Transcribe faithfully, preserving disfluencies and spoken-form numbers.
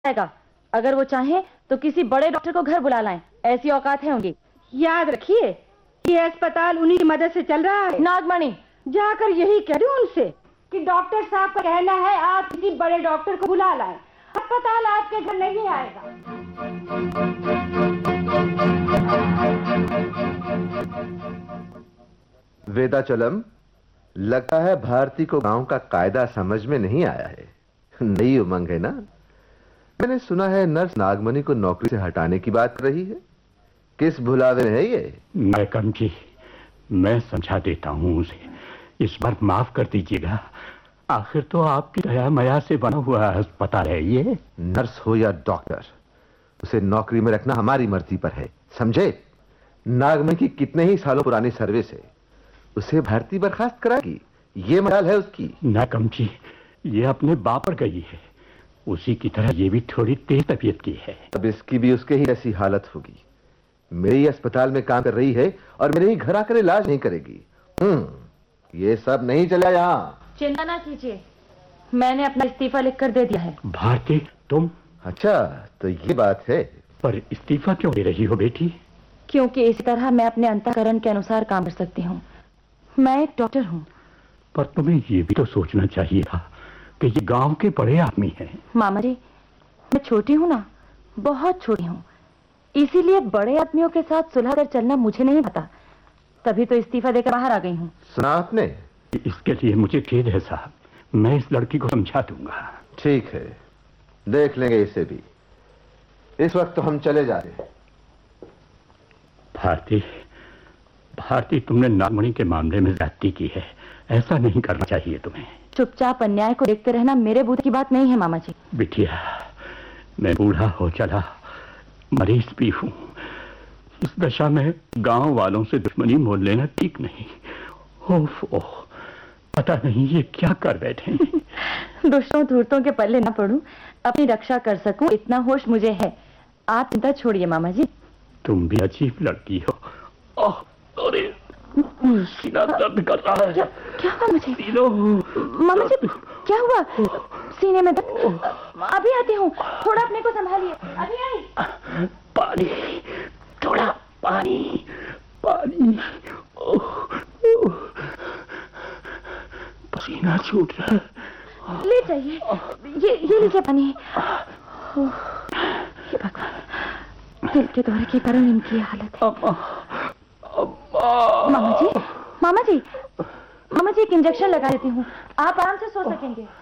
जाएगा। अगर वो चाहें तो किसी बड़े डॉक्टर को घर बुला लाएं, ऐसी औकात है उनकी। याद रखिए ये अस्पताल उन्हीं की मदद से चल रहा है। नागमणि, जाकर यही कह दूं उनसे कि डॉक्टर साहब का कहना है आप किसी बड़े डॉक्टर को बुला लाएं, अस्पताल आपके घर नहीं आएगा। वेदाचलम, लगता है भारती को गांव का कायदा समझ में नहीं आया है। नई उमंग है ना? मैंने सुना है नर्स नागमणि को नौकरी से हटाने की बात कर रही है। किस भुलावे में है ये? मैकम जी, मैं समझा देता हूँ उसे, इस बार माफ कर दीजिएगा। आखिर तो आपकी दया माया से बना हुआ अस्पताल है ये। नर्स हो या डॉक्टर, उसे नौकरी में रखना हमारी मर्जी पर है, समझे? नागमणि की कितने ही सालों पुरानी सर्विस है, उसे भारती बर्खास्त कराएगी, ये मजाल है उसकी। नाकम जी, ये अपने बाप पर गई है, उसी की तरह ये भी थोड़ी तेज तबीयत की है। अब इसकी भी उसके ही ऐसी हालत होगी। मेरे ही अस्पताल में काम कर रही है और मेरे ही घर आकर इलाज नहीं करेगी। हम्म, ये सब नहीं चला यहाँ। चिंता ना कीजिए, मैंने अपना इस्तीफा लिखकर दे दिया है। भारती, तुम? अच्छा, तो ये बात है। पर इस्तीफा क्यों दे रही हो बेटी? क्योंकि इसी तरह मैं अपने अंतःकरण के अनुसार काम कर सकती हूँ। मैं एक डॉक्टर हूँ। पर तुम्हें ये भी तो सोचना चाहिए था कि ये गांव के बड़े आदमी हैं। मामा जी, मैं छोटी हूँ ना, बहुत छोटी हूँ, इसीलिए बड़े आदमियों के साथ सुलह कर चलना मुझे नहीं पता, तभी तो इस्तीफा देकर बाहर आ गई हूँ। सुना आपने? इसके लिए मुझे खेद है साहब, मैं इस लड़की को समझा दूंगा। ठीक है, देख लेंगे इसे भी। इस वक्त तो हम चले जा रहे हैं। भारती, भारती, तुमने नागमणि के मामले में ज्यादती की है, ऐसा नहीं करना चाहिए तुम्हें। चुपचाप अन्याय को देखते रहना मेरे बूते की बात नहीं है मामा जी। बिटिया, मैं बूढ़ा हो चला, मरीज भी हूं, इस दशा में गांव वालों से दुश्मनी मोल लेना ठीक नहीं। ओफ ओह, पता नहीं ये क्या कर बैठे। दुष्टों धूर्तों के पल्ले ना पड़ूं, अपनी रक्षा कर सकूं, इतना होश मुझे है। आप चिंता छोड़िए मामा जी। तुम भी अजीब लड़की हो। ओह, अरे सीना दर्द कर रहा है। क्या, क्या हुआ मुझे? मामा जी, क्या हुआ? सीने में दर्द? अभी आती हूँ, थोड़ा अपने को संभालिए। अभी आई। पानी, थोड़ा पानी, पानी। ओह, ओह, पसीना छूट रहा है। ले जाइए, ये ये लीजिए पानी। ये भगवान, दिल के दौरे के कारण इनकी हालत है। मामा जी, मामा जी, मामा जी, एक इंजेक्शन लगा देती हूँ, आप आराम से सो सकेंगे।